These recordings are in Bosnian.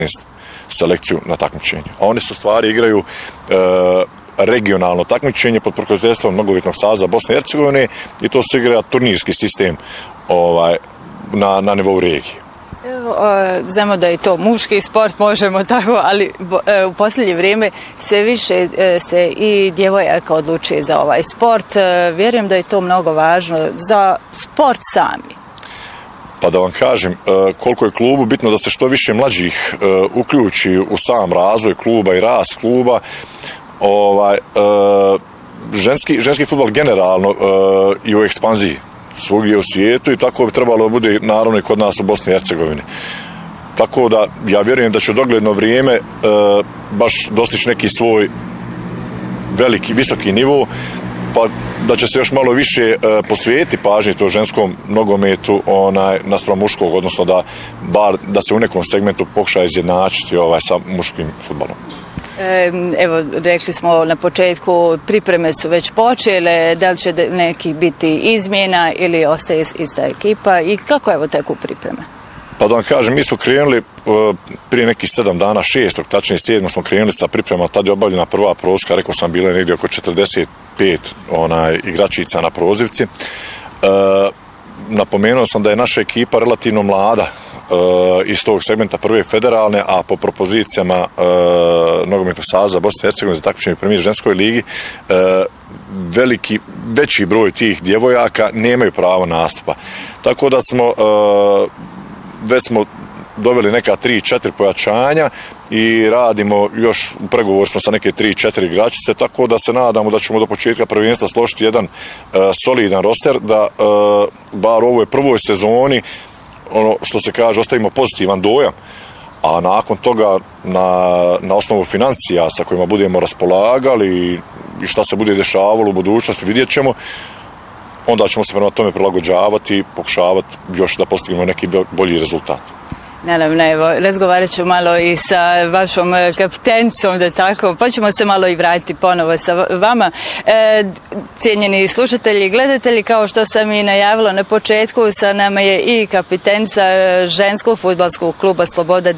selekciju na takmičenje. A oni su stvari igraju regionalno takmičenje pod pokroviteljstvom Nogometnog saveza Bosne i Hercegovine i to se igra turnirski sistem na nivou regije. Znamo da je to muški sport, možemo tako, ali u posljednje vrijeme sve više se i djevojaka odlučuje za ovaj sport. Vjerujem da je to mnogo važno za sport sami. Pa da vam kažem, koliko je klubu bitno da se što više mlađih uključi u sam razvoj kluba i rast kluba. Ženski fudbal generalno i u ekspanziji svugdje u svijetu i tako bi trebalo da bude naravno i kod nas u Bosni i Hercegovini. Tako da ja vjerujem da će u dogledno vrijeme baš dostići neki svoj visoki nivo, pa da će se još malo više posvetiti pažnji to ženskom nogometu naspram muškog, odnosno da se u nekom segmentu pokuša izjednačiti sa muškim fudbalom. Evo, rekli smo na početku, pripreme su već počele, da li će neki biti izmjena ili ostaje ista ekipa i kako evo teku pripreme? Pa da vam kažem, mi smo krenuli prije nekih 7 dana, 6. tačnije 7. smo krenuli sa priprema, tad je obavljena prva prozivka, rekao sam bila je negdje oko 45 igračica na prozivci. Napomenuo sam da je naša ekipa relativno mlada iz tog segmenta prve federalne, a po propozicijama Nogometnog saveza Bosne i Hercegovine za takmičenje u premijer ženskoj ligi veći broj tih djevojaka nemaju pravo nastupa. Tako da već smo doveli neka 3-4 pojačanja i radimo još u pregovoru smo sa neke 3-4 igračice, tako da se nadamo da ćemo do početka prvenstva složiti jedan solidan roster, da bar u ovoj prvoj sezoni, ono što se kaže, ostavimo pozitivan dojam, a nakon toga na osnovu financija sa kojima budemo raspolagali i šta se bude dešavalo u budućnosti vidjet ćemo, onda ćemo se prema tome prilagođavati i pokušavati još da postignemo neki bolji rezultat. Naravno, evo, razgovarat ću malo i sa vašom kapitencom, da tako, pa ćemo se malo i vratiti ponovo sa vama. Cijenjeni slušatelji i gledatelji, kao što sam i najavila na početku, sa nama je i kapitenca ženskog fudbalskog kluba Sloboda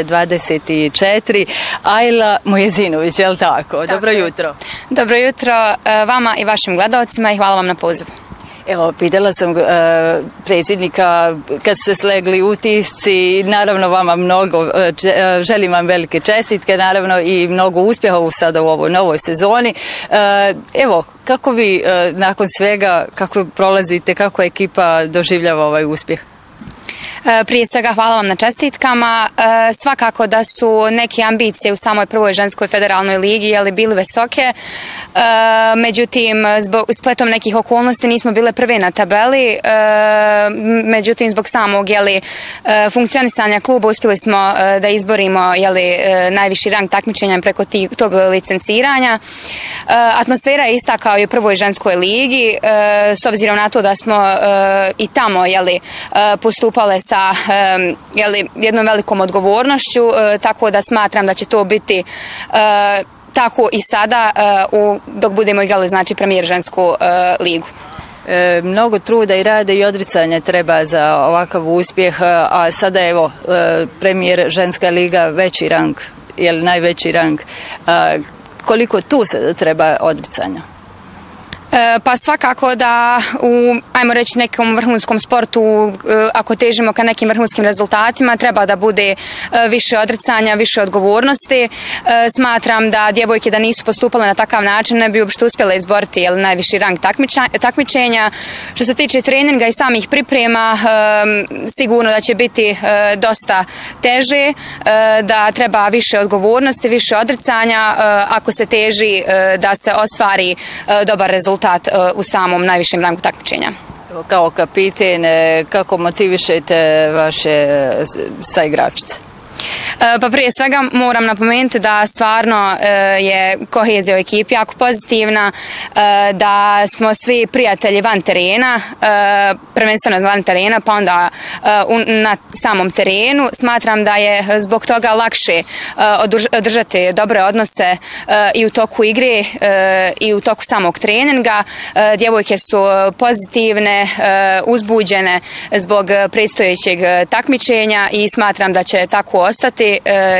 2024, Ajla Mujezinović, je li tako? Dobro jutro. Dobro jutro vama i vašim gledalcima i hvala vam na pozivu. Evo, pitala sam predsjednika kad ste slegli utisci, naravno vama mnogo, želim vam velike čestitke, naravno i mnogo uspjeha sada u ovoj novoj sezoni. Evo, kako vi nakon svega, kako prolazite, kako ekipa doživljava ovaj uspjeh? Prije svega hvala vam na čestitkama. Svakako da su neke ambicije u samoj prvoj ženskoj federalnoj ligi bili visoke. Međutim, spletom nekih okolnosti nismo bile prve na tabeli. Međutim, zbog samog funkcionisanja kluba uspjeli smo da izborimo najviši rang takmičenja preko tog licenciranja. Atmosfera je ista kao i u prvoj ženskoj ligi, s obzirom na to da smo i tamo postupale sa jednom velikom odgovornošću, tako da smatram da će to biti tako i sada dok budemo igrali premijer žensku ligu. Mnogo truda i rada i odricanja treba za ovakav uspjeh, a sada evo premijer ženska liga veći rang, najveći rang. Koliko tu se treba odricanja? Pa svakako da u, ajmo reći, nekom vrhunskom sportu, ako težimo ka nekim vrhunskim rezultatima, treba da bude više odricanja, više odgovornosti. Smatram da djevojke da nisu postupale na takav način ne bi uopšte uspjele izboriti najviši rang takmičenja. Što se tiče treninga i samih priprema, sigurno da će biti dosta teže, da treba više odgovornosti, više odricanja ako se teži da se ostvari dobar rezultat u samom najvišem rangu takmičenja. Kao kapiten, kako motivišete vaše saigračice? Pa prije svega moram napomenuti da stvarno je kohezija u ekipi jako pozitivna, da smo svi prijatelji van terena, prvenstveno van terena, pa onda na samom terenu. Smatram da je zbog toga lakše održati dobre odnose i u toku igre i u toku samog treninga. Djevojke su pozitivne, uzbuđene zbog predstojećeg takmičenja i smatram da će tako ostati. ostati